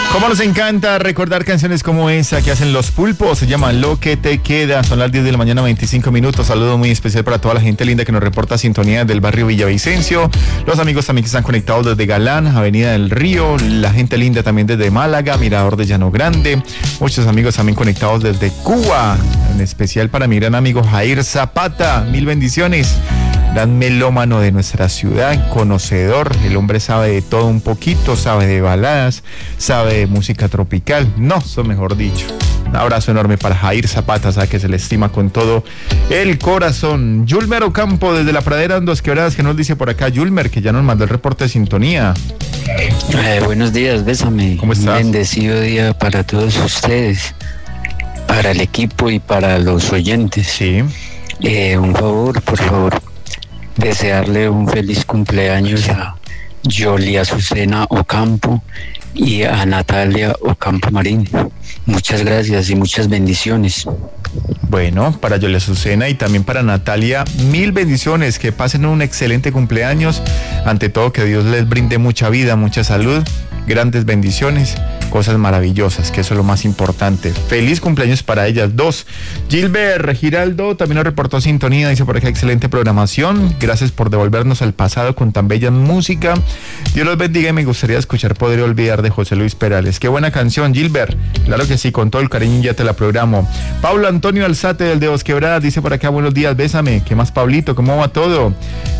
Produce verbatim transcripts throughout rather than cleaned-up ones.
Como nos encanta recordar canciones como esa que hacen los Pulpos, se llama Lo que te queda, son las diez de la mañana, veinticinco minutos. Saludo muy especial para toda la gente linda que nos reporta sintonía del barrio Villavicencio, los amigos también que están conectados desde Galán, Avenida del Río, la gente linda también desde Málaga, Mirador de Llano Grande, muchos amigos también conectados desde Cuba, en especial para mi gran amigo Jair Zapata, mil bendiciones. Gran melómano de nuestra ciudad, conocedor, el hombre sabe de todo un poquito, sabe de baladas, sabe de música tropical, no, eso mejor dicho. Un abrazo enorme para Jair Zapata, sabe que se le estima con todo el corazón. Yulmer Ocampo desde la Pradera en Dos Quebradas, que nos dice por acá, Yulmer, que ya nos mandó el reporte de sintonía. Eh, buenos días, bésame. ¿Cómo estás? Un bendecido día para todos ustedes, para el equipo y para los oyentes. Sí. Eh, un favor, por favor. Desearle un feliz cumpleaños a Yoli Azucena Ocampo y a Natalia Ocampo Marín. Muchas gracias y muchas bendiciones. Bueno, para Yoli Azucena y también para Natalia, mil bendiciones, que pasen un excelente cumpleaños. Ante todo, que Dios les brinde mucha vida, mucha salud, grandes bendiciones, cosas maravillosas, que eso es lo más importante. Feliz cumpleaños para ellas dos. Gilbert Giraldo también nos reportó sintonía, dice por acá, excelente programación, gracias por devolvernos al pasado con tan bella música. Dios los bendiga y me gustaría escuchar Podré Olvidar de José Luis Perales. Qué buena canción, Gilbert, claro que sí, con todo el cariño ya te la programo. Pablo Antonio Alzate del de Dos Quebradas dice por acá, buenos días, bésame. ¿Qué más, Pablito? ¿Cómo va todo?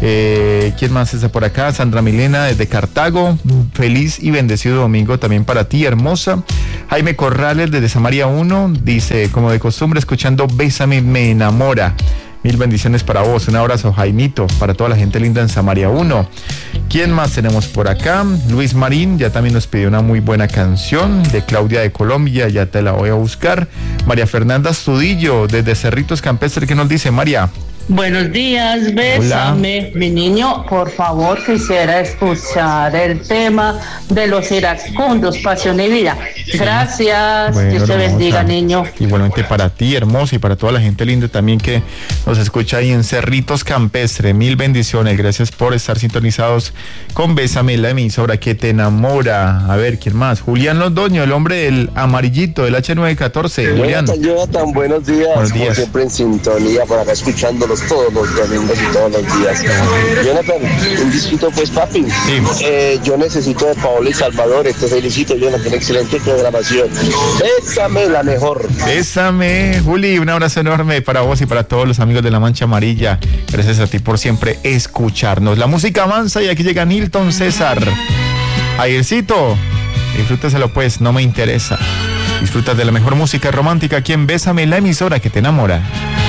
Eh, ¿quién más está por acá? Sandra Milena desde Cartago, feliz y bendecido domingo también para ti, hermosa. Jaime Corrales desde Samaria uno dice, como de costumbre, escuchando Bésame me enamora. Mil bendiciones para vos, un abrazo, Jaimito, para toda la gente linda en Samaria uno. ¿Quién más tenemos por acá? Luis Marín ya también nos pidió una muy buena canción de Claudia de Colombia, ya te la voy a buscar. María Fernanda Astudillo desde Cerritos Campestre, ¿qué nos dice, María? Buenos días, bésame. Hola. Mi niño, por favor, quisiera escuchar el tema de los iracundos, Pasión y Vida. Gracias, bueno, Dios te bendiga, niño. Igualmente para ti, hermoso, y para toda la gente linda también que nos escucha ahí en Cerritos Campestre. Mil bendiciones, gracias por estar sintonizados con Bésame, la emisora que te enamora. A ver, ¿quién más? Julián Londoño, el hombre del amarillito, del hache nueve catorce. Julián. Jonathan, Jonathan, buenos días. Buenos días. Como siempre en sintonía, por acá escuchándolos todos los domingos y todos los días. Jonathan, un disquito pues, papi. Sí. Eh, yo necesito de Paola y Salvador. Te felicito, Jonathan, excelente programación. Bésame, la mejor. Bésame, Juli, un abrazo enorme para vos y para todos los amigos de La Mancha Amarilla. Gracias a ti por siempre escucharnos. La música avanza y aquí llega Nilton César. Aircito, disfrútaselo pues, no me interesa. Disfrutas de la mejor música romántica aquí en Bésame, la emisora que te enamora.